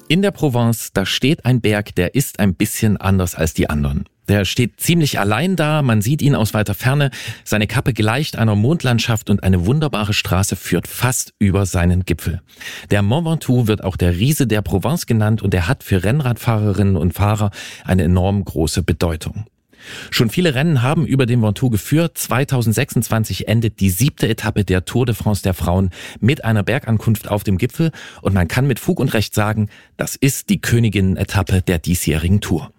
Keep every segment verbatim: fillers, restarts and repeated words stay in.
In der Provence, da steht ein Berg, der ist ein bisschen anders als die anderen. Der steht ziemlich allein da, man sieht ihn aus weiter Ferne, seine Kappe gleicht einer Mondlandschaft und eine wunderbare Straße führt fast über seinen Gipfel. Der Mont Ventoux wird auch der Riese der Provence genannt und er hat für Rennradfahrerinnen und Fahrer eine enorm große Bedeutung. Schon viele Rennen haben über den Ventoux geführt. zweitausendsechsundzwanzig endet die siebte Etappe der Tour de France der Frauen mit einer Bergankunft auf dem Gipfel und man kann mit Fug und Recht sagen, das ist die Königinnen-Etappe der diesjährigen Tour.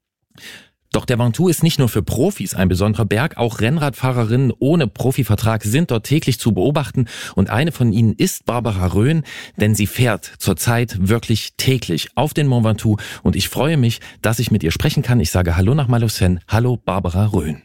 Doch der Ventoux ist nicht nur für Profis ein besonderer Berg, auch Rennradfahrerinnen ohne Profivertrag sind dort täglich zu beobachten und eine von ihnen ist Barbara Rhön, denn sie fährt zurzeit wirklich täglich auf den Mont Ventoux und ich freue mich, dass ich mit ihr sprechen kann. Ich sage Hallo nach Malaucène. Hallo Barbara Rhön.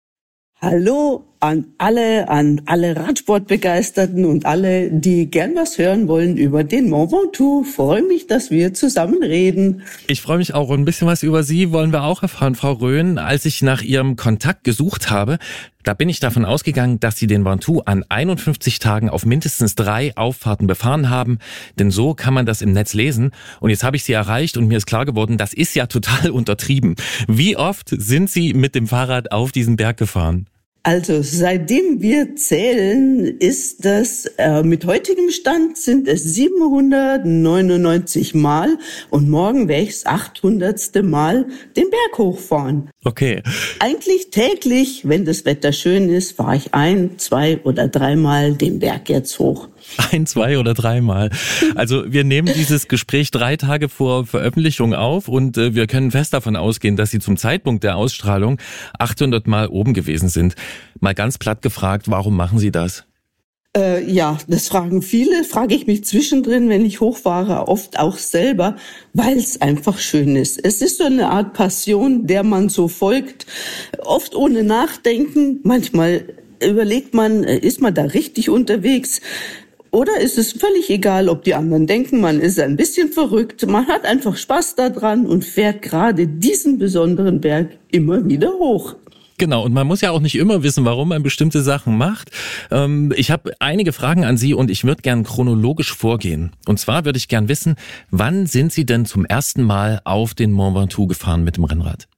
Hallo an alle, an alle Radsportbegeisterten und alle, die gern was hören wollen über den Mont Ventoux. Freue mich, dass wir zusammen reden. Ich freue mich auch. Und ein bisschen was über Sie wollen wir auch erfahren, Frau Rhön. Als ich nach Ihrem Kontakt gesucht habe, da bin ich davon ausgegangen, dass Sie den Ventoux an einundfünfzig Tagen auf mindestens drei Auffahrten befahren haben. Denn so kann man das im Netz lesen. Und jetzt habe ich Sie erreicht und mir ist klar geworden, das ist ja total untertrieben. Wie oft sind Sie mit dem Fahrrad auf diesen Berg gefahren? Also seitdem wir zählen, ist das, äh, mit heutigem Stand sind es siebenhundertneunundneunzig Mal und morgen werde ich das achthundertste Mal den Berg hochfahren. Okay. Eigentlich täglich, wenn das Wetter schön ist, fahre ich ein, zwei oder dreimal den Berg jetzt hoch. Ein, zwei oder dreimal. Also wir nehmen dieses Gespräch drei Tage vor Veröffentlichung auf und äh, wir können fest davon ausgehen, dass Sie zum Zeitpunkt der Ausstrahlung achthundert Mal oben gewesen sind. Mal ganz platt gefragt, warum machen Sie das? Äh, ja, das fragen viele, frage ich mich zwischendrin, wenn ich hochfahre, oft auch selber, weil es einfach schön ist. Es ist so eine Art Passion, der man so folgt, oft ohne Nachdenken. Manchmal überlegt man, ist man da richtig unterwegs? Oder ist es völlig egal, ob die anderen denken, man ist ein bisschen verrückt, man hat einfach Spaß daran und fährt gerade diesen besonderen Berg immer wieder hoch. Genau, und man muss ja auch nicht immer wissen, warum man bestimmte Sachen macht. Ähm, ich habe einige Fragen an Sie und ich würde gern chronologisch vorgehen. Und zwar würde ich gern wissen, wann sind Sie denn zum ersten Mal auf den Mont Ventoux gefahren mit dem Rennrad?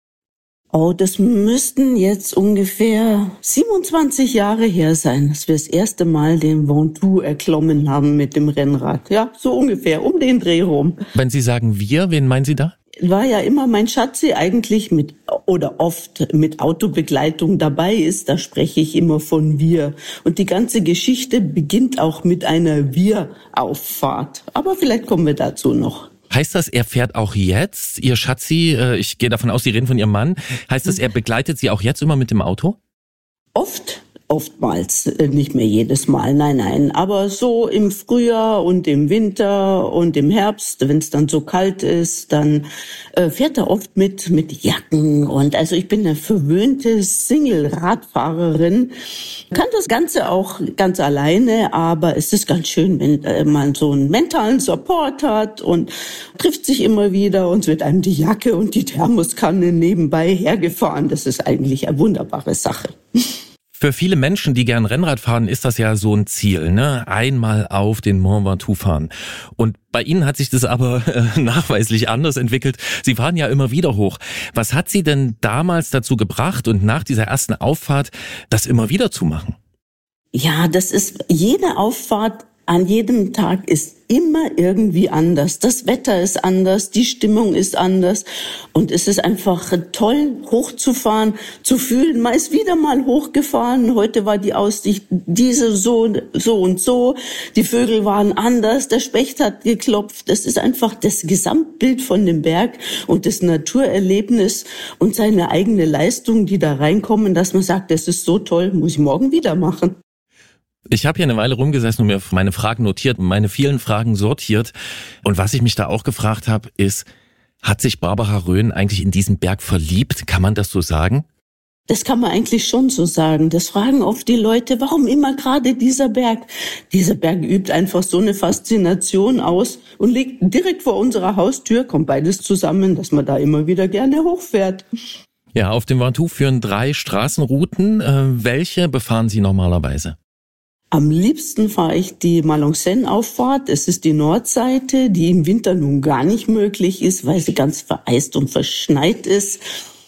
Oh, das müssten jetzt ungefähr siebenundzwanzig Jahre her sein, dass wir das erste Mal den Ventoux erklommen haben mit dem Rennrad. Ja, so ungefähr, um den Dreh rum. Wenn Sie sagen wir, wen meinen Sie da? War ja immer mein Schatzi eigentlich mit oder oft mit Autobegleitung dabei ist, da spreche ich immer von wir. Und die ganze Geschichte beginnt auch mit einer Wir-Auffahrt. Aber vielleicht kommen wir dazu noch. Heißt das, er fährt auch jetzt, Ihr Schatzi, ich gehe davon aus, Sie reden von Ihrem Mann, heißt das, er begleitet Sie auch jetzt immer mit dem Auto? Oft. Oftmals, nicht mehr jedes Mal, nein, nein. Aber so im Frühjahr und im Winter und im Herbst, wenn es dann so kalt ist, dann äh, fährt er oft mit mit Jacken. Und also ich bin eine verwöhnte Single-Radfahrerin, kann das Ganze auch ganz alleine, aber es ist ganz schön, wenn äh, man so einen mentalen Support hat und trifft sich immer wieder und es wird einem die Jacke und die Thermoskanne nebenbei hergefahren. Das ist eigentlich eine wunderbare Sache. Für viele Menschen, die gern Rennrad fahren, ist das ja so ein Ziel, ne? Einmal auf den Mont Ventoux fahren. Und bei Ihnen hat sich das aber äh, nachweislich anders entwickelt. Sie fahren ja immer wieder hoch. Was hat Sie denn damals dazu gebracht und nach dieser ersten Auffahrt das immer wieder zu machen? Ja, das ist jede Auffahrt an jedem Tag ist immer irgendwie anders. Das Wetter ist anders, die Stimmung ist anders und es ist einfach toll, hochzufahren, zu fühlen. Man ist wieder mal hochgefahren. Heute war die Aussicht diese so, so und so. Die Vögel waren anders, der Specht hat geklopft. Es ist einfach das Gesamtbild von dem Berg und das Naturerlebnis und seine eigene Leistung, die da reinkommen, dass man sagt, das ist so toll, muss ich morgen wieder machen. Ich habe hier eine Weile rumgesessen und mir meine Fragen notiert und meine vielen Fragen sortiert. Und was ich mich da auch gefragt habe, ist, hat sich Barbara Rhön eigentlich in diesen Berg verliebt? Kann man das so sagen? Das kann man eigentlich schon so sagen. Das fragen oft die Leute, warum immer gerade dieser Berg? Dieser Berg übt einfach so eine Faszination aus und liegt direkt vor unserer Haustür, kommt beides zusammen, dass man da immer wieder gerne hochfährt. Ja, auf dem Ventoux führen drei Straßenrouten. Äh, welche befahren Sie normalerweise? Am liebsten fahre ich die Malonxen-Auffahrt. Es ist die Nordseite, die im Winter nun gar nicht möglich ist, weil sie ganz vereist und verschneit ist.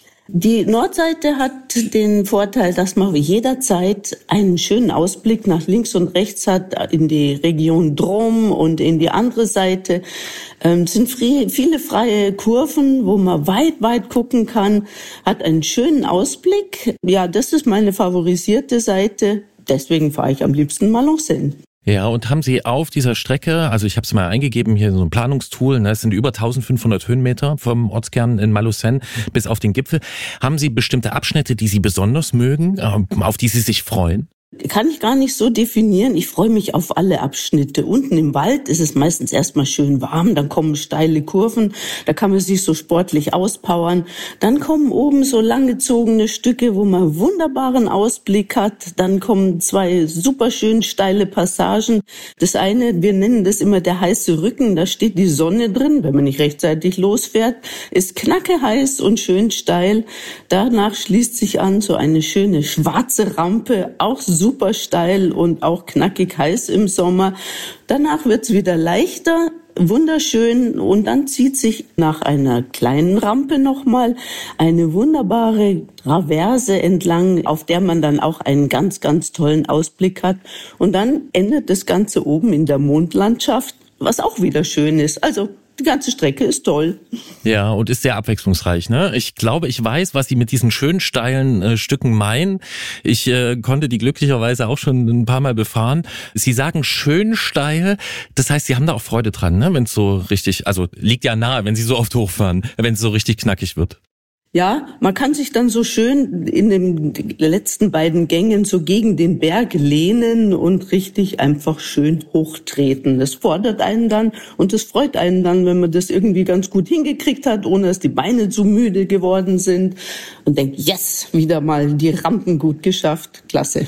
Die Nordseite hat den Vorteil, dass man jederzeit einen schönen Ausblick nach links und rechts hat in die Region Drôme und in die andere Seite. Ähm, es sind viele freie Kurven, wo man weit, weit gucken kann, hat einen schönen Ausblick. Ja, das ist meine favorisierte Seite. Deswegen fahre ich am liebsten Malonxen. Ja, und haben Sie auf dieser Strecke, also ich habe es mal eingegeben, hier so ein Planungstool, ne, es sind über eintausendfünfhundert Höhenmeter vom Ortskern in Malonxen bis auf den Gipfel. Haben Sie bestimmte Abschnitte, die Sie besonders mögen, auf die Sie sich freuen? Kann ich gar nicht so definieren. Ich freue mich auf alle Abschnitte. Unten im Wald ist es meistens erstmal schön warm, dann kommen steile Kurven, da kann man sich so sportlich auspowern. Dann kommen oben so langgezogene Stücke, wo man wunderbaren Ausblick hat. Dann kommen zwei super schön steile Passagen. Das eine, wir nennen das immer der heiße Rücken, da steht die Sonne drin, wenn man nicht rechtzeitig losfährt, ist knackeheiß und schön steil. Danach schließt sich an so eine schöne schwarze Rampe, auch super steil und auch knackig heiß im Sommer. Danach wird's wieder leichter, wunderschön, und dann zieht sich nach einer kleinen Rampe nochmal eine wunderbare Traverse entlang, auf der man dann auch einen ganz, ganz tollen Ausblick hat. Und dann endet das Ganze oben in der Mondlandschaft, was auch wieder schön ist. Also die ganze Strecke ist toll. Ja, und ist sehr abwechslungsreich, ne? Ich glaube, ich weiß, was Sie mit diesen schön steilen äh, Stücken meinen. Ich äh, konnte die glücklicherweise auch schon ein paar Mal befahren. Sie sagen schön steil, das heißt, Sie haben da auch Freude dran, ne? Wenn es so richtig, also liegt ja nahe, wenn Sie so oft hochfahren, wenn es so richtig knackig wird. Ja, man kann sich dann so schön in den letzten beiden Gängen so gegen den Berg lehnen und richtig einfach schön hochtreten. Das fordert einen dann und das freut einen dann, wenn man das irgendwie ganz gut hingekriegt hat, ohne dass die Beine zu müde geworden sind, und denkt, yes, wieder mal die Rampen gut geschafft. Klasse.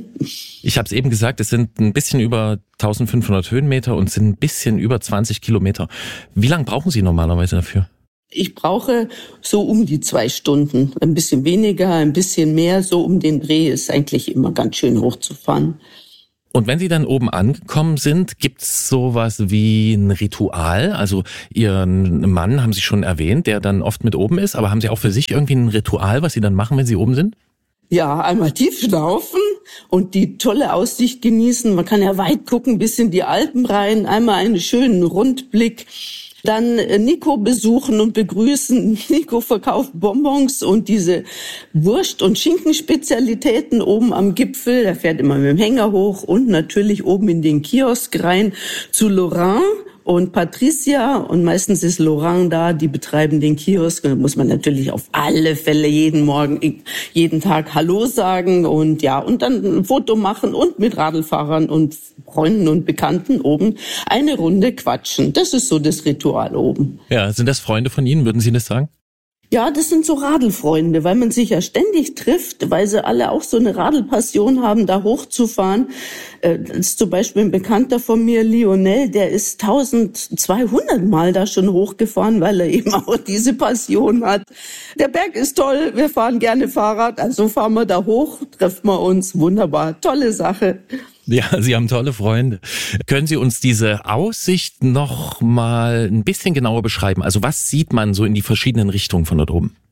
Ich habe es eben gesagt, es sind ein bisschen über eintausendfünfhundert Höhenmeter und sind ein bisschen über zwanzig Kilometer. Wie lange brauchen Sie normalerweise dafür? Ich brauche so um die zwei Stunden, ein bisschen weniger, ein bisschen mehr, so um den Dreh ist eigentlich immer ganz schön hochzufahren. Und wenn Sie dann oben angekommen sind, gibt's sowas wie ein Ritual? Also Ihren Mann haben Sie schon erwähnt, der dann oft mit oben ist, aber haben Sie auch für sich irgendwie ein Ritual, was Sie dann machen, wenn Sie oben sind? Ja, einmal tief schnaufen und die tolle Aussicht genießen. Man kann ja weit gucken bis in die Alpen rein, einmal einen schönen Rundblick. Dann Nico besuchen und begrüßen. Nico verkauft Bonbons und diese Wurst- und Schinkenspezialitäten oben am Gipfel. Er fährt immer mit dem Hänger hoch und natürlich oben in den Kiosk rein zu Laurent und Patricia, und meistens ist Laurent da, die betreiben den Kiosk. Da muss man natürlich auf alle Fälle jeden Morgen, jeden Tag Hallo sagen und ja, und dann ein Foto machen und mit Radlfahrern und Freunden und Bekannten oben eine Runde quatschen. Das ist so das Ritual oben. Ja, sind das Freunde von Ihnen, würden Sie das sagen? Ja, das sind so Radlfreunde, weil man sich ja ständig trifft, weil sie alle auch so eine Radlpassion haben, da hochzufahren. Das ist zum Beispiel ein Bekannter von mir, Lionel, der ist eintausendzweihundert Mal da schon hochgefahren, weil er eben auch diese Passion hat. Der Berg ist toll, wir fahren gerne Fahrrad, also fahren wir da hoch, treffen wir uns, wunderbar, tolle Sache. Ja, Sie haben tolle Freunde. Können Sie uns diese Aussicht noch mal ein bisschen genauer beschreiben? Also was sieht man so in die verschiedenen Richtungen von dort oben?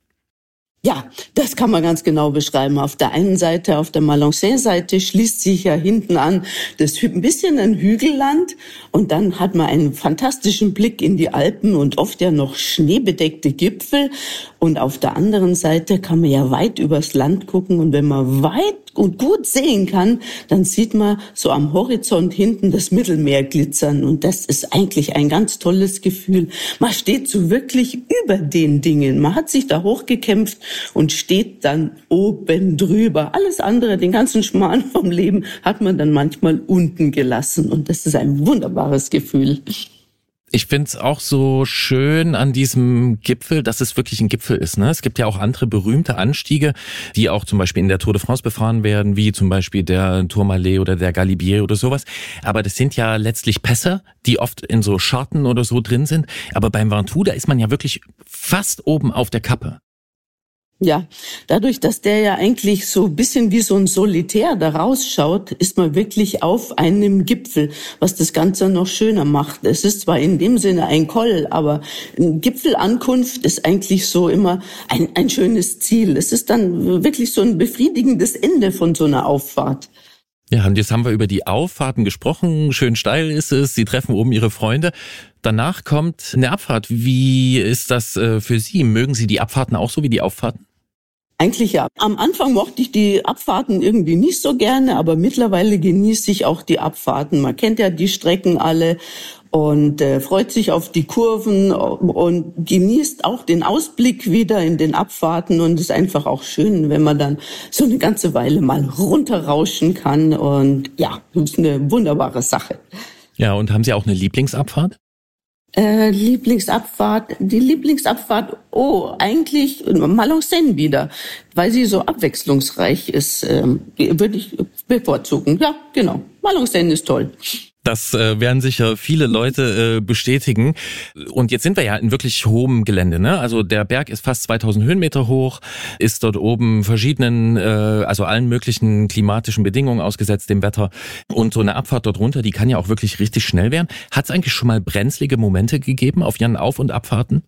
Ja, das kann man ganz genau beschreiben. Auf der einen Seite, auf der Malonxen-Seite schließt sich ja hinten an das ein bisschen ein Hügelland, und dann hat man einen fantastischen Blick in die Alpen und oft ja noch schneebedeckte Gipfel. Und auf der anderen Seite kann man ja weit übers Land gucken, und wenn man weit und gut sehen kann, dann sieht man so am Horizont hinten das Mittelmeer glitzern, und das ist eigentlich ein ganz tolles Gefühl. Man steht so wirklich über den Dingen. Man hat sich da hochgekämpft und steht dann oben drüber. Alles andere, den ganzen Schmarrn vom Leben, hat man dann manchmal unten gelassen, und das ist ein wunderbares Gefühl. Ich find's auch so schön an diesem Gipfel, dass es wirklich ein Gipfel ist, ne? Es gibt ja auch andere berühmte Anstiege, die auch zum Beispiel in der Tour de France befahren werden, wie zum Beispiel der Tourmalet oder der Galibier oder sowas. Aber das sind ja letztlich Pässe, die oft in so Scharten oder so drin sind. Aber beim Ventoux, da ist man ja wirklich fast oben auf der Kappe. Ja, dadurch, dass der ja eigentlich so ein bisschen wie so ein Solitär da rausschaut, ist man wirklich auf einem Gipfel, was das Ganze noch schöner macht. Es ist zwar in dem Sinne ein Koll, aber eine Gipfelankunft ist eigentlich so immer ein, ein schönes Ziel. Es ist dann wirklich so ein befriedigendes Ende von so einer Auffahrt. Ja, und jetzt haben wir über die Auffahrten gesprochen. Schön steil ist es. Sie treffen oben Ihre Freunde. Danach kommt eine Abfahrt. Wie ist das für Sie? Mögen Sie die Abfahrten auch so wie die Auffahrten? Eigentlich ja. Am Anfang mochte ich die Abfahrten irgendwie nicht so gerne, aber mittlerweile genieße ich auch die Abfahrten. Man kennt ja die Strecken alle und äh, freut sich auf die Kurven und genießt auch den Ausblick wieder in den Abfahrten. Und es ist einfach auch schön, wenn man dann so eine ganze Weile mal runterrauschen kann. Und ja, das ist eine wunderbare Sache. Ja, und haben Sie auch eine Lieblingsabfahrt? Äh, Lieblingsabfahrt, die Lieblingsabfahrt, oh, eigentlich Malonceine wieder, weil sie so abwechslungsreich ist, ähm, würde ich bevorzugen. Ja, genau, Malonceine ist toll. Das äh, werden sicher viele Leute äh, bestätigen. Und jetzt sind wir ja in wirklich hohem Gelände, ne? Also der Berg ist fast zweitausend Höhenmeter hoch, ist dort oben verschiedenen, äh, also allen möglichen klimatischen Bedingungen ausgesetzt, dem Wetter. Und so eine Abfahrt dort runter, die kann ja auch wirklich richtig schnell werden. Hat es eigentlich schon mal brenzlige Momente gegeben auf Ihren Auf- und Abfahrten?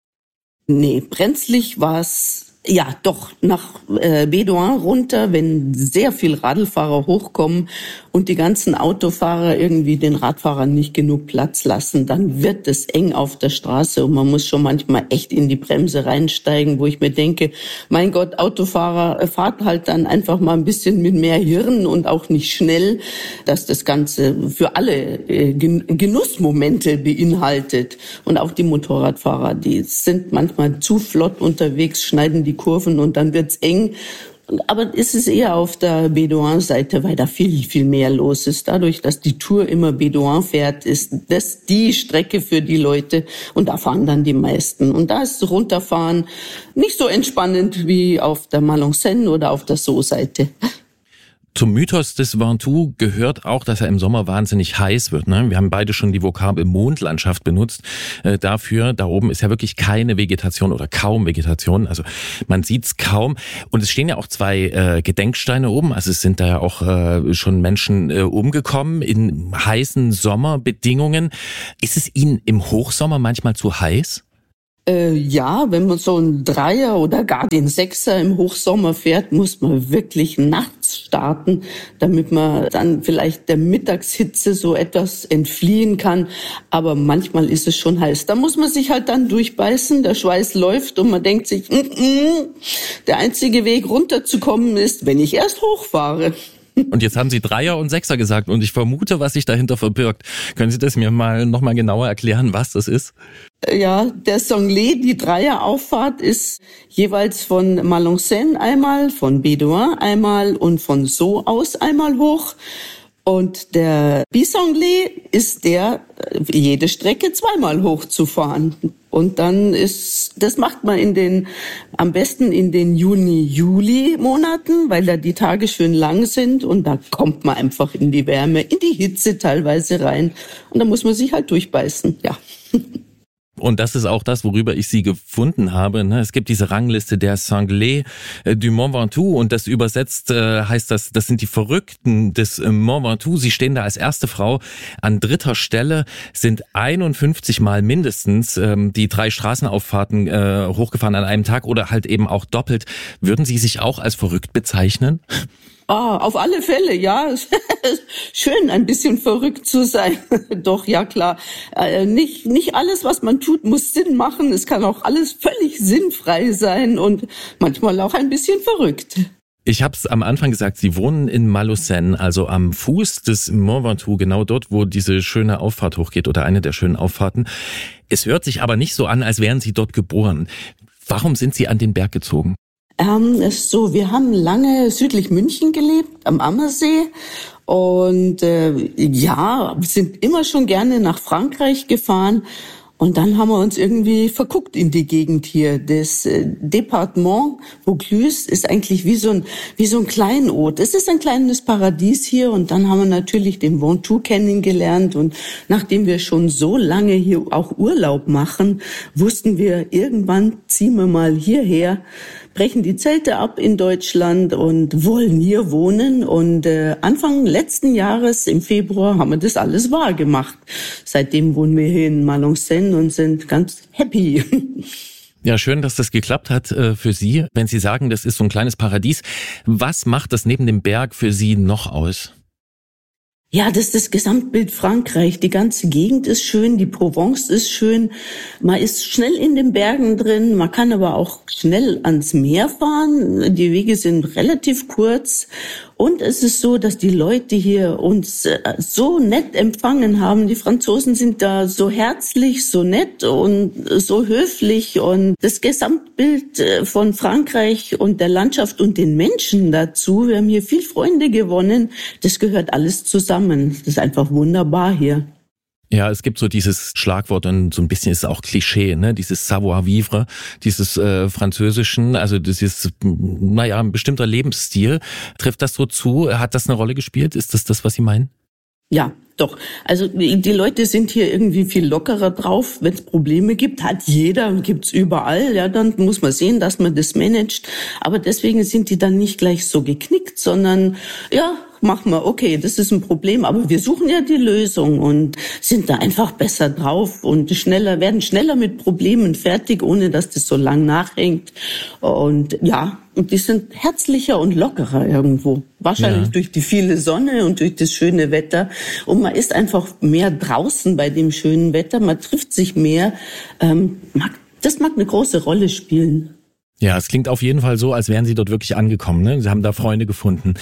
Nee, brenzlig war es. Ja, doch, nach äh, Bédoin runter, wenn sehr viel Radlfahrer hochkommen und die ganzen Autofahrer irgendwie den Radfahrern nicht genug Platz lassen, dann wird es eng auf der Straße und man muss schon manchmal echt in die Bremse reinsteigen, wo ich mir denke, mein Gott, Autofahrer, fahrt halt dann einfach mal ein bisschen mit mehr Hirn und auch nicht schnell, dass das Ganze für alle äh, Genussmomente beinhaltet. Und auch die Motorradfahrer, die sind manchmal zu flott unterwegs, schneiden die Kurven und dann wird's eng. Aber es ist eher auf der Bédoin-Seite, weil da viel, viel mehr los ist. Dadurch, dass die Tour immer Bédoin fährt, ist das die Strecke für die Leute und da fahren dann die meisten. Und da ist runterfahren nicht so entspannend wie auf der Malonceine oder auf der Sceaux-Seite. Zum Mythos des Ventoux gehört auch, dass er im Sommer wahnsinnig heiß wird. Ne? Wir haben beide schon die Vokabel Mondlandschaft benutzt. Äh, dafür, da oben ist ja wirklich keine Vegetation oder kaum Vegetation. Also man sieht's kaum. Und es stehen ja auch zwei äh, Gedenksteine oben. Also es sind da ja auch äh, schon Menschen äh, umgekommen in heißen Sommerbedingungen. Ist es Ihnen im Hochsommer manchmal zu heiß? Äh, ja, wenn man so einen Dreier oder gar den Sechser im Hochsommer fährt, muss man wirklich nachts starten, damit man dann vielleicht der Mittagshitze so etwas entfliehen kann. Aber manchmal ist es schon heiß. Da muss man sich halt dann durchbeißen, der Schweiß läuft und man denkt sich, mm, mm, der einzige Weg runterzukommen ist, wenn ich erst hochfahre. Und jetzt haben Sie Dreier und Sechser gesagt und ich vermute, was sich dahinter verbirgt. Können Sie das mir mal noch mal genauer erklären, was das ist? Ja, der Sanglet, die Dreier-Auffahrt ist jeweils von Malonceine einmal, von Bédoin einmal und von Sceaux aus einmal hoch. Und der Bisanglet ist der, jede Strecke zweimal hochzufahren. Und dann ist, das macht man in den, am besten in den Juni-Juli-Monaten, weil da die Tage schön lang sind und da kommt man einfach in die Wärme, in die Hitze teilweise rein. Und da muss man sich halt durchbeißen, ja. Und das ist auch das, worüber ich Sie gefunden habe. Es gibt diese Rangliste der Sanglés du Mont Ventoux und das übersetzt heißt das, das sind die Verrückten des Mont Ventoux. Sie stehen da als erste Frau an dritter Stelle, sind einundfünfzig Mal mindestens die drei Straßenauffahrten hochgefahren an einem Tag oder halt eben auch doppelt. Würden Sie sich auch als verrückt bezeichnen? Ah, auf alle Fälle, ja. Schön, ein bisschen verrückt zu sein. Doch, ja klar. Äh, nicht, nicht alles, was man tut, muss Sinn machen. Es kann auch alles völlig sinnfrei sein und manchmal auch ein bisschen verrückt. Ich habe es am Anfang gesagt, Sie wohnen in Malonceine, also am Fuß des Mont Ventoux, genau dort, wo diese schöne Auffahrt hochgeht oder eine der schönen Auffahrten. Es hört sich aber nicht so an, als wären Sie dort geboren. Warum sind Sie an den Berg gezogen? Ähm, ist so, wir haben lange südlich München gelebt, am Ammersee. Und äh, ja, sind immer schon gerne nach Frankreich gefahren. Und dann haben wir uns irgendwie verguckt in die Gegend hier. Das äh, Departement Vaucluse ist eigentlich wie so ein wie so ein Kleinod. Es ist ein kleines Paradies hier. Und dann haben wir natürlich den Ventoux kennengelernt. Und nachdem wir schon so lange hier auch Urlaub machen, wussten wir, irgendwann ziehen wir mal hierher. brechen die Zelte ab in Deutschland und wollen hier wohnen. Und äh, Anfang letzten Jahres, im Februar, haben wir das alles wahr gemacht. Seitdem wohnen wir hier in Malungshen und sind ganz happy. Ja, schön, dass das geklappt hat äh, für Sie. Wenn Sie sagen, das ist so ein kleines Paradies, was macht das neben dem Berg für Sie noch aus? Ja, das ist das Gesamtbild Frankreich. Die ganze Gegend ist schön, die Provence ist schön. Man ist schnell in den Bergen drin, man kann aber auch schnell ans Meer fahren. Die Wege sind relativ kurz. Und es ist so, dass die Leute hier uns so nett empfangen haben. Die Franzosen sind da so herzlich, so nett und so höflich. Und das Gesamtbild von Frankreich und der Landschaft und den Menschen dazu, wir haben hier viel Freunde gewonnen, das gehört alles zusammen. Das ist einfach wunderbar hier. Ja, es gibt so dieses Schlagwort und so ein bisschen ist es auch Klischee, ne? Dieses Savoir-vivre, dieses äh, Französischen, also das ist, naja, ein bestimmter Lebensstil. Trifft das so zu? Hat das eine Rolle gespielt? Ist das das, was Sie meinen? Ja, doch. Also die Leute sind hier irgendwie viel lockerer drauf. Wenn es Probleme gibt, hat jeder und gibt's überall. Ja, dann muss man sehen, dass man das managt. Aber deswegen sind die dann nicht gleich so geknickt, sondern ja, machen wir, okay, das ist ein Problem, aber wir suchen ja die Lösung und sind da einfach besser drauf und schneller, werden schneller mit Problemen fertig, ohne dass das so lang nachhängt. Und ja, und die sind herzlicher und lockerer irgendwo. Wahrscheinlich ja. Durch die viele Sonne und durch das schöne Wetter. Und man ist einfach mehr draußen bei dem schönen Wetter, man trifft sich mehr. Ähm, das mag eine große Rolle spielen. Ja, es klingt auf jeden Fall so, als wären Sie dort wirklich angekommen, ne? Sie haben da Freunde gefunden.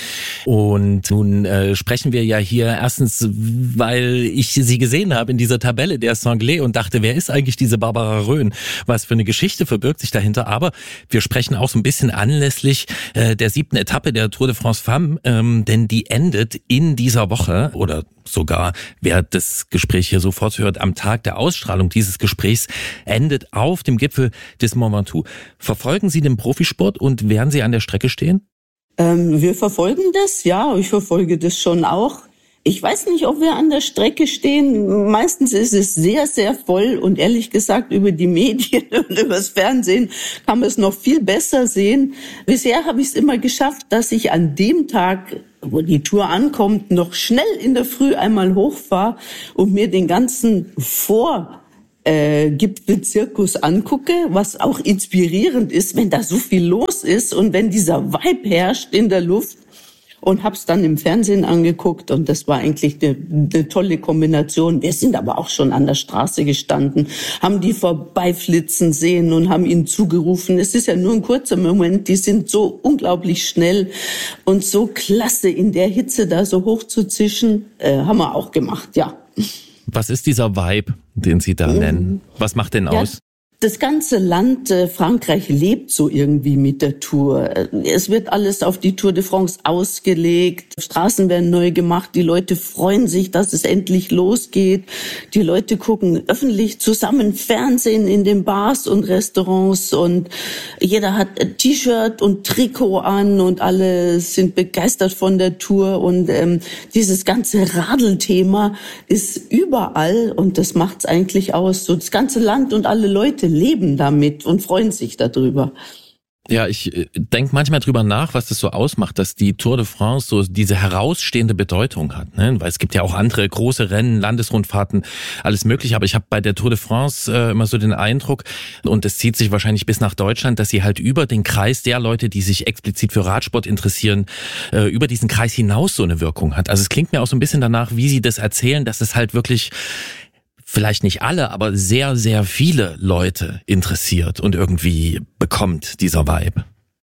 Und nun äh, sprechen wir ja hier erstens, weil ich Sie gesehen habe in dieser Tabelle der Sanglé und dachte, wer ist eigentlich diese Barbara Rhön? Was für eine Geschichte verbirgt sich dahinter? Aber wir sprechen auch so ein bisschen anlässlich äh, der siebten Etappe der Tour de France Femmes, ähm, denn die endet in dieser Woche oder sogar, wer das Gespräch hier sofort hört, am Tag der Ausstrahlung dieses Gesprächs, endet auf dem Gipfel des Mont Ventoux. Verfolgen Sie den Profisport und werden Sie an der Strecke stehen? Ähm, wir verfolgen das, ja, ich verfolge das schon auch. Ich weiß nicht, ob wir an der Strecke stehen. Meistens ist es sehr, sehr voll und ehrlich gesagt über die Medien und übers Fernsehen kann man es noch viel besser sehen. Bisher habe ich es immer geschafft, dass ich an dem Tag, wo die Tour ankommt, noch schnell in der Früh einmal hochfahre und mir den ganzen Vor Äh, Gipfelzirkus angucke, was auch inspirierend ist, wenn da so viel los ist und wenn dieser Vibe herrscht in der Luft. Und hab's dann im Fernsehen angeguckt und das war eigentlich eine, eine tolle Kombination. Wir sind aber auch schon an der Straße gestanden, haben die vorbeiflitzen sehen und haben ihnen zugerufen. Es ist ja nur ein kurzer Moment, die sind so unglaublich schnell und so klasse in der Hitze da so hoch zu zischen, äh, haben wir auch gemacht, ja. Was ist dieser Vibe, den Sie da nennen? Was macht den aus? Ja, das ganze Land äh, Frankreich lebt so irgendwie mit der Tour. Es wird alles auf die Tour de France ausgelegt. Straßen werden neu gemacht. Die Leute freuen sich, dass es endlich losgeht. Die Leute gucken öffentlich zusammen Fernsehen in den Bars und Restaurants und jeder hat ein T-Shirt und Trikot an und alle sind begeistert von der Tour und ähm, dieses ganze Radelthema ist überall und das macht's eigentlich aus. So das ganze Land und alle Leute leben damit und freuen sich darüber. Ja, ich denke manchmal drüber nach, was das so ausmacht, dass die Tour de France so diese herausstehende Bedeutung hat, ne? Weil es gibt ja auch andere große Rennen, Landesrundfahrten, alles mögliche. Aber ich habe bei der Tour de France äh, immer so den Eindruck, und das zieht sich wahrscheinlich bis nach Deutschland, dass sie halt über den Kreis der Leute, die sich explizit für Radsport interessieren, äh, über diesen Kreis hinaus so eine Wirkung hat. Also es klingt mir auch so ein bisschen danach, wie Sie das erzählen, dass es halt wirklich vielleicht nicht alle, aber sehr, sehr viele Leute interessiert und irgendwie bekommt, dieser Vibe.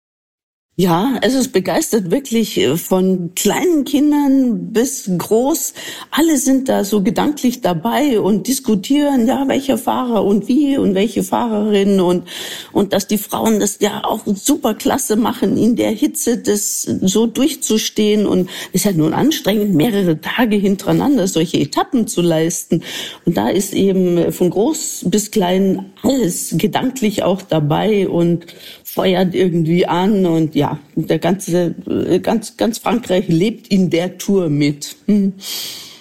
Ja, also es begeistert wirklich von kleinen Kindern bis groß. Alle sind da so gedanklich dabei und diskutieren, ja, welcher Fahrer und wie und welche Fahrerin und, und dass die Frauen das ja auch super klasse machen, in der Hitze das so durchzustehen und ist ja nun anstrengend, mehrere Tage hintereinander solche Etappen zu leisten. Und da ist eben von groß bis klein alles gedanklich auch dabei und feuert irgendwie an und ja, der ganze, ganz, ganz Frankreich lebt in der Tour mit. Hm.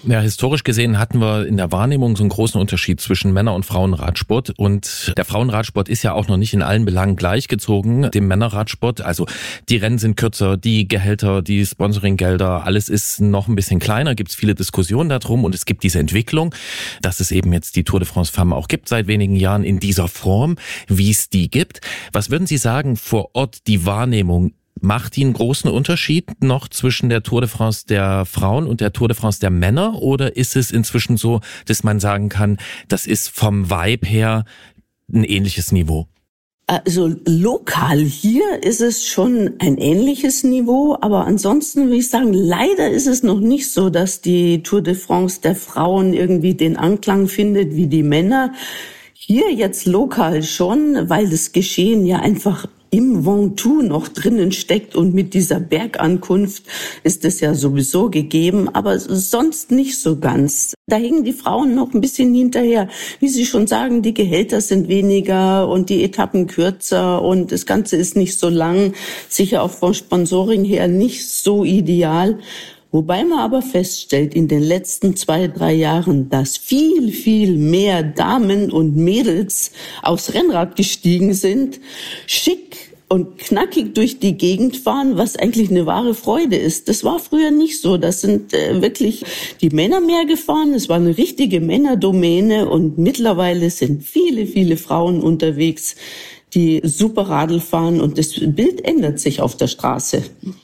Ja, historisch gesehen hatten wir in der Wahrnehmung so einen großen Unterschied zwischen Männer- und Frauenradsport. Und der Frauenradsport ist ja auch noch nicht in allen Belangen gleichgezogen dem Männerradsport. Also die Rennen sind kürzer, die Gehälter, die Sponsoringgelder, alles ist noch ein bisschen kleiner. Gibt es viele Diskussionen darum und es gibt diese Entwicklung, dass es eben jetzt die Tour de France Femmes auch gibt seit wenigen Jahren in dieser Form, wie es die gibt. Was würden Sie sagen, vor Ort die Wahrnehmung? Macht die einen großen Unterschied noch zwischen der Tour de France der Frauen und der Tour de France der Männer? Oder ist es inzwischen so, dass man sagen kann, das ist vom Vibe her ein ähnliches Niveau? Also lokal hier ist es schon ein ähnliches Niveau, aber ansonsten würde ich sagen, leider ist es noch nicht so, dass die Tour de France der Frauen irgendwie den Anklang findet wie die Männer. Hier jetzt lokal schon, weil das Geschehen ja einfach im Ventoux noch drinnen steckt und mit dieser Bergankunft ist es ja sowieso gegeben, aber sonst nicht so ganz. Da hängen die Frauen noch ein bisschen hinterher. Wie Sie schon sagen, die Gehälter sind weniger und die Etappen kürzer und das Ganze ist nicht so lang, sicher auch vom Sponsoring her nicht so ideal. Wobei man aber feststellt, in den letzten zwei, drei Jahren, dass viel, viel mehr Damen und Mädels aufs Rennrad gestiegen sind, schick und knackig durch die Gegend fahren, was eigentlich eine wahre Freude ist. Das war früher nicht so. Das sind äh, wirklich die Männer mehr gefahren. Es war eine richtige Männerdomäne und mittlerweile sind viele, viele Frauen unterwegs, die super Radl fahren und das Bild ändert sich auf der Straße.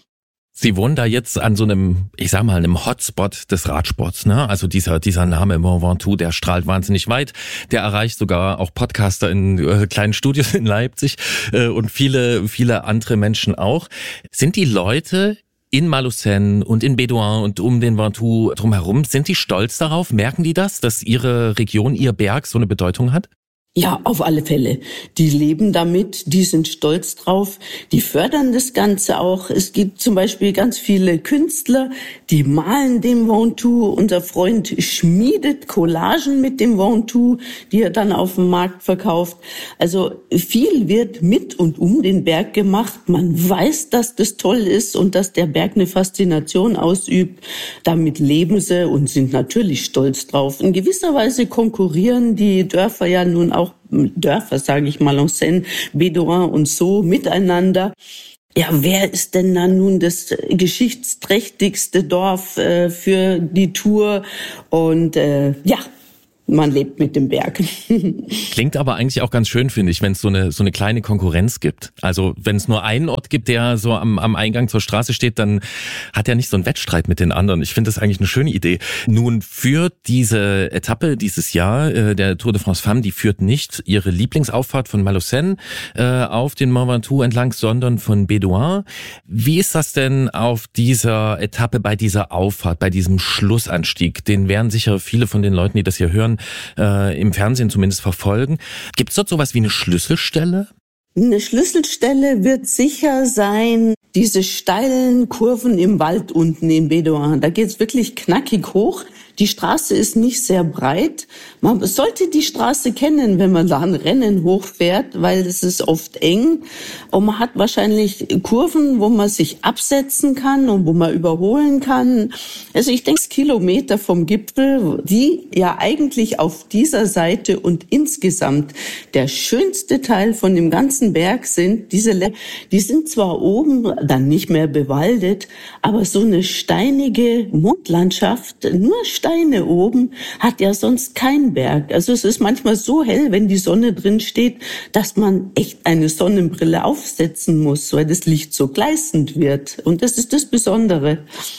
Sie wohnen da jetzt an so einem, ich sag mal, einem Hotspot des Radsports, ne? Also dieser dieser Name Mont Ventoux, der strahlt wahnsinnig weit. Der erreicht sogar auch Podcaster in äh, kleinen Studios in Leipzig äh, und viele viele andere Menschen auch. Sind die Leute in Malaucène und in Bédoin und um den Ventoux drumherum, sind die stolz darauf? Merken die das, dass ihre Region, ihr Berg so eine Bedeutung hat? Ja, auf alle Fälle. Die leben damit, die sind stolz drauf, die fördern das Ganze auch. Es gibt zum Beispiel ganz viele Künstler, die malen dem Ventoux. Unser Freund schmiedet Collagen mit dem Ventoux, die er dann auf dem Markt verkauft. Also viel wird mit und um den Berg gemacht. Man weiß, dass das toll ist und dass der Berg eine Faszination ausübt. Damit leben sie und sind natürlich stolz drauf. In gewisser Weise konkurrieren die Dörfer ja nun auch Dörfer, sage ich mal, Malaucène, Bédoin und so miteinander. Ja, wer ist denn dann nun das geschichtsträchtigste Dorf äh, für die Tour? Und äh, ja, man lebt mit dem Berg. Klingt aber eigentlich auch ganz schön, finde ich, wenn es so eine so eine kleine Konkurrenz gibt. Also wenn es nur einen Ort gibt, der so am, am Eingang zur Straße steht, dann hat er nicht so einen Wettstreit mit den anderen. Ich finde das eigentlich eine schöne Idee. Nun führt diese Etappe dieses Jahr, äh, der Tour de France Femmes, die führt nicht ihre Lieblingsauffahrt von Malaucène äh, auf den Mont Ventoux entlang, sondern von Bédoin. Wie ist das denn auf dieser Etappe, bei dieser Auffahrt, bei diesem Schlussanstieg? Den werden sicher viele von den Leuten, die das hier hören, Äh, im Fernsehen zumindest verfolgen. Gibt es dort sowas wie eine Schlüsselstelle? Eine Schlüsselstelle wird sicher sein, diese steilen Kurven im Wald unten in Bédoin. Da geht's wirklich knackig hoch. Die Straße ist nicht sehr breit. Man sollte die Straße kennen, wenn man da ein Rennen hochfährt, weil es ist oft eng. Und man hat wahrscheinlich Kurven, wo man sich absetzen kann und wo man überholen kann. Also ich denke, Kilometer vom Gipfel, die ja eigentlich auf dieser Seite und insgesamt der schönste Teil von dem ganzen Berg sind, diese, Le- die sind zwar oben dann nicht mehr bewaldet, aber so eine steinige Mondlandschaft, nur Steine oben, hat ja sonst kein Berg. Also es ist manchmal so hell, wenn die Sonne drin steht, dass man echt eine Sonnenbrille aufsetzen muss, weil das Licht so gleißend wird. Und das ist das Besondere.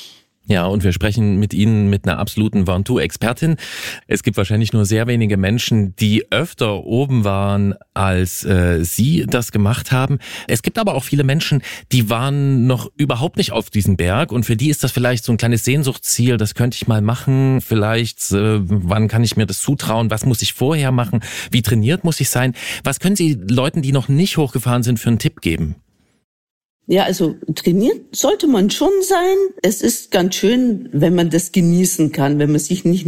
Ja, und wir sprechen mit Ihnen, mit einer absoluten Ventoux-Expertin. Es gibt wahrscheinlich nur sehr wenige Menschen, die öfter oben waren, als äh, Sie das gemacht haben. Es gibt aber auch viele Menschen, die waren noch überhaupt nicht auf diesem Berg und für die ist das vielleicht so ein kleines Sehnsuchtsziel, das könnte ich mal machen, vielleicht, äh, wann kann ich mir das zutrauen, was muss ich vorher machen, wie trainiert muss ich sein? Was können Sie Leuten, die noch nicht hochgefahren sind, für einen Tipp geben? Ja, also trainiert sollte man schon sein. Es ist ganz schön, wenn man das genießen kann, wenn man sich nicht nur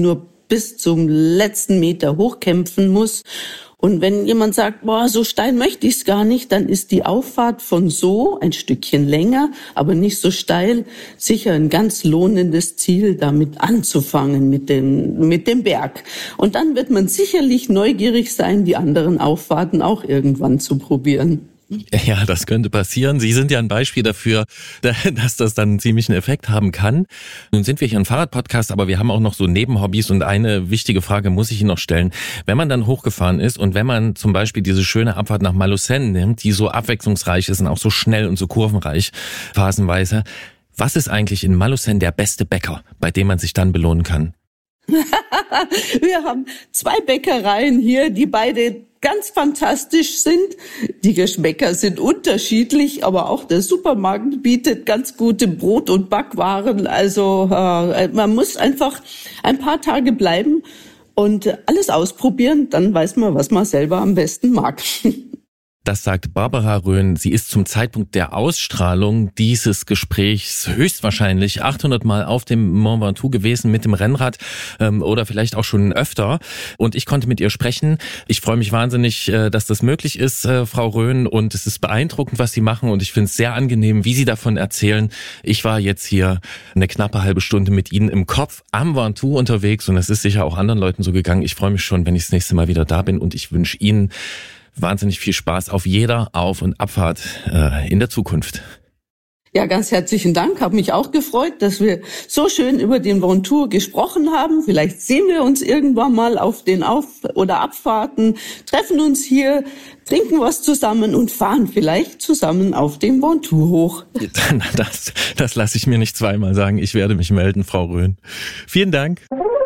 bis zum letzten Meter hochkämpfen muss. Und wenn jemand sagt, boah, so steil möchte ich es gar nicht, dann ist die Auffahrt von so ein Stückchen länger, aber nicht so steil, sicher ein ganz lohnendes Ziel, damit anzufangen mit dem, mit dem Berg. Und dann wird man sicherlich neugierig sein, die anderen Auffahrten auch irgendwann zu probieren. Ja, das könnte passieren. Sie sind ja ein Beispiel dafür, dass das dann einen ziemlichen Effekt haben kann. Nun sind wir hier ein Fahrradpodcast, aber wir haben auch noch so Nebenhobbys und eine wichtige Frage muss ich Ihnen noch stellen. Wenn man dann hochgefahren ist und wenn man zum Beispiel diese schöne Abfahrt nach Malaucène nimmt, die so abwechslungsreich ist und auch so schnell und so kurvenreich phasenweise, was ist eigentlich in Malaucène der beste Bäcker, bei dem man sich dann belohnen kann? Wir haben zwei Bäckereien hier, die beide ganz fantastisch sind. Die Geschmäcker sind unterschiedlich, aber auch der Supermarkt bietet ganz gute Brot- und Backwaren. Also äh, man muss einfach ein paar Tage bleiben und alles ausprobieren, dann weiß man, was man selber am besten mag. Das sagt Barbara Rhön. Sie ist zum Zeitpunkt der Ausstrahlung dieses Gesprächs höchstwahrscheinlich achthundert Mal auf dem Mont Ventoux gewesen mit dem Rennrad ähm, oder vielleicht auch schon öfter. Und ich konnte mit ihr sprechen. Ich freue mich wahnsinnig, äh, dass das möglich ist, äh, Frau Rhön. Und es ist beeindruckend, was Sie machen. Und ich finde es sehr angenehm, wie Sie davon erzählen. Ich war jetzt hier eine knappe halbe Stunde mit Ihnen im Kopf am Ventoux unterwegs. Und es ist sicher auch anderen Leuten so gegangen. Ich freue mich schon, wenn ich das nächste Mal wieder da bin. Und ich wünsche Ihnen wahnsinnig viel Spaß auf jeder Auf- und Abfahrt äh, in der Zukunft. Ja, ganz herzlichen Dank. Habe mich auch gefreut, dass wir so schön über den Ventoux gesprochen haben. Vielleicht sehen wir uns irgendwann mal auf den Auf- oder Abfahrten, treffen uns hier, trinken was zusammen und fahren vielleicht zusammen auf dem Ventoux hoch. Das, das lasse ich mir nicht zweimal sagen. Ich werde mich melden, Frau Rhön. Vielen Dank.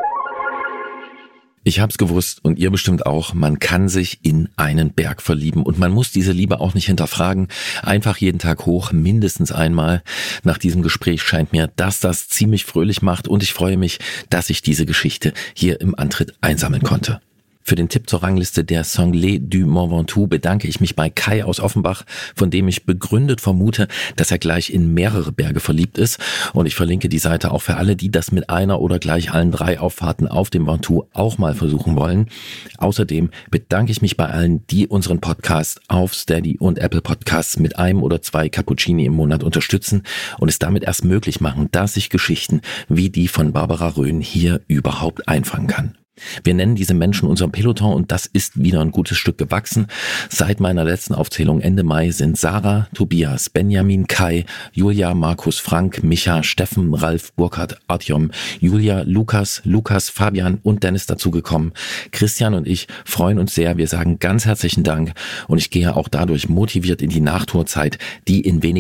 Ich hab's gewusst und ihr bestimmt auch, man kann sich in einen Berg verlieben und man muss diese Liebe auch nicht hinterfragen. Einfach jeden Tag hoch, mindestens einmal. Nach diesem Gespräch scheint mir, dass das ziemlich fröhlich macht und ich freue mich, dass ich diese Geschichte hier im Antritt einsammeln konnte. Für den Tipp zur Rangliste der Sanglés du Mont Ventoux bedanke ich mich bei Kai aus Offenbach, von dem ich begründet vermute, dass er gleich in mehrere Berge verliebt ist. Und ich verlinke die Seite auch für alle, die das mit einer oder gleich allen drei Auffahrten auf dem Ventoux auch mal versuchen wollen. Außerdem bedanke ich mich bei allen, die unseren Podcast auf Steady und Apple Podcasts mit einem oder zwei Cappuccini im Monat unterstützen und es damit erst möglich machen, dass ich Geschichten wie die von Barbara Rhön hier überhaupt einfangen kann. Wir nennen diese Menschen unser Peloton und das ist wieder ein gutes Stück gewachsen. Seit meiner letzten Aufzählung Ende Mai sind Sarah, Tobias, Benjamin, Kai, Julia, Markus, Frank, Micha, Steffen, Ralf, Burkhard, Artyom, Julia, Lukas, Lukas, Fabian und Dennis dazugekommen. Christian und ich freuen uns sehr. Wir sagen ganz herzlichen Dank und ich gehe auch dadurch motiviert in die Nachtourzeit, die in wenigen